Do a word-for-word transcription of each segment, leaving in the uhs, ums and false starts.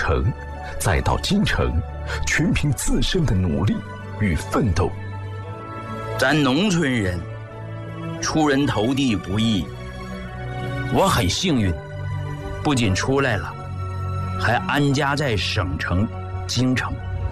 城，再到京城，全凭自身的努力与奋斗。 咱农村人出人头地不易，我很幸运，不仅出来了，还安家在省城京城。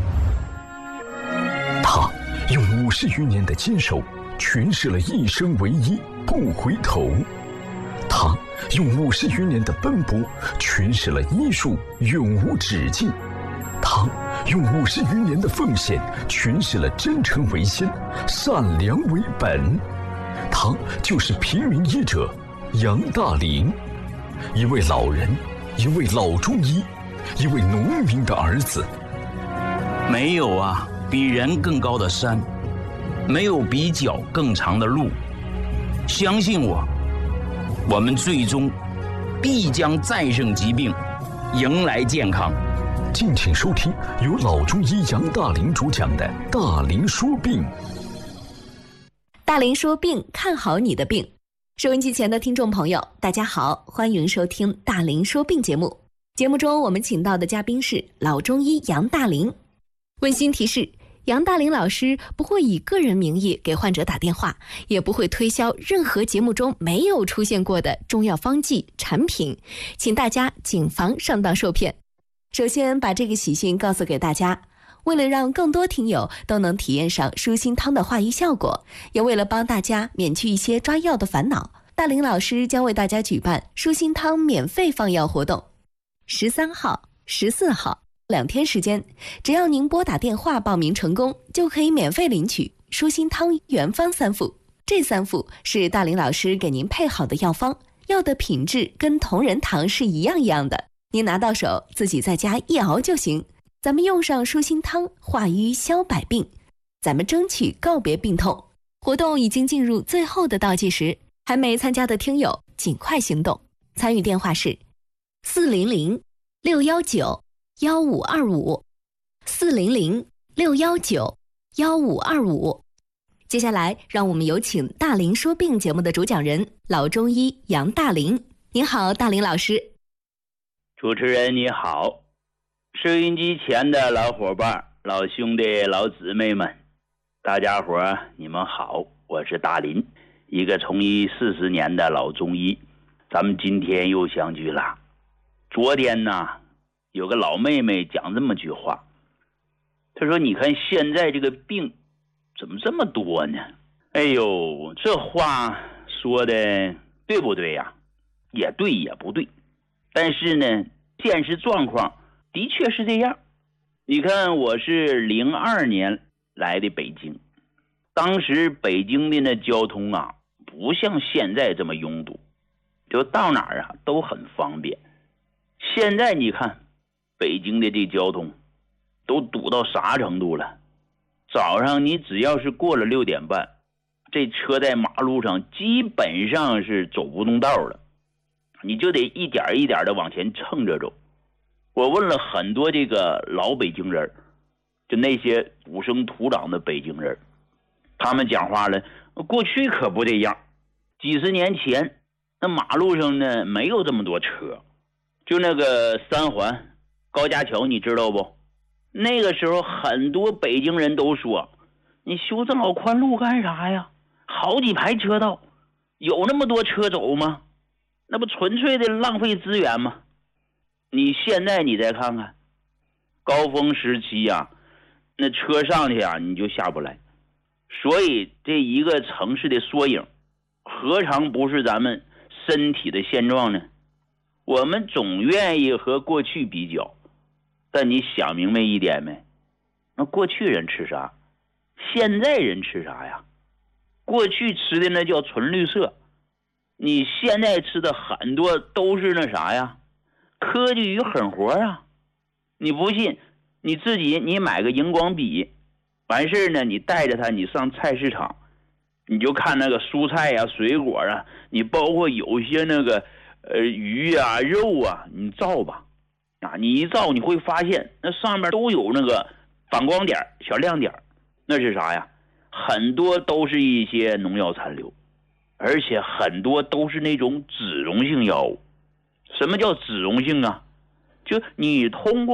他用五十余年的坚守诠释了一生唯一不回头，他用五十余年的奔波诠释了艺术永无止境，他用五十余年的奉献诠释了真诚为先，善良为本。他就是平民医者杨大林，一位老人，一位老中医，一位农民的儿子。 没有啊比人更高的山，没有比脚更长的路，相信我，我们最终必将战胜疾病，迎来健康。 敬请收听由老中医杨大林主讲的《大林说病》。 大林说病，看好你的病。收音机前的听众朋友，大家好，欢迎收听《大林说病》节目。节目中我们请到的嘉宾是老中医杨大林。温馨提示，杨大林老师不会以个人名义给患者打电话，也不会推销任何节目中没有出现过的中药方剂产品，请大家谨防上当受骗。首先把这个喜讯告诉给大家，为了让更多听友都能体验上舒心汤的化瘀效果，也为了帮大家免去一些抓药的烦恼，大林老师将为大家举办舒心汤免费放药活动。十三号、十四号两天时间，只要您拨打电话报名成功，就可以免费领取舒心汤原方三副。这三副是大林老师给您配好的药方，药的品质跟同仁堂是一样一样的，您拿到手自己在家一熬就行。咱们用上舒心汤，化瘀消百病，咱们争取告别病痛。活动已经进入最后的倒计时，还没参加的听友尽快行动。参与电话是四零零六一九一五二五，四零零六一九一五二五。接下来让我们有请大林说病节目的主讲人老中医杨大林。您好，大林老师。 主持人你好，收音机前的老伙伴、老兄弟、老姊妹们，大家伙你们好，我是大林，一个从医四十年的老中医。咱们今天又相聚了。昨天呢，有个老妹妹讲这么句话，她说你看现在这个病怎么这么多呢？哎呦，这话说的对不对呀？也对也不对，但是呢现实状况的确是这样。你看我是零二年来的北京，当时北京的那交通啊不像现在这么拥堵，就到哪儿啊都很方便。现在你看北京的这交通都堵到啥程度了？早上你只要是过了六点半，这车在马路上基本上是走不动道了，你就得一点一点的往前蹭着走。我问了很多这个老北京人，就那些土生土长的北京人，他们讲话了，过去可不这样。几十年前那马路上呢没有这么多车，就那个三环高架桥你知道不？那个时候很多北京人都说，你修这老宽路干啥呀？好几排车道，有那么多车走吗？那不纯粹的浪费资源吗？你现在你再看看高峰时期啊，那车上去啊你就下不来。所以这一个城市的缩影何尝不是咱们身体的现状呢？我们总愿意和过去比较，但你想明白一点没？那过去人吃啥，现在人吃啥呀？过去吃的那叫纯绿色，你现在吃的很多都是那啥呀，科技与狠活啊。你不信你自己你买个荧光笔，完事呢你带着它你上菜市场，你就看那个蔬菜啊水果啊，你包括有些那个呃鱼啊肉啊，你照吧啊，你一照你会发现那上面都有那个反光点小亮点，那是啥呀？很多都是一些农药残留，而且很多都是那种脂溶性药物。什么叫脂溶性啊？就你通过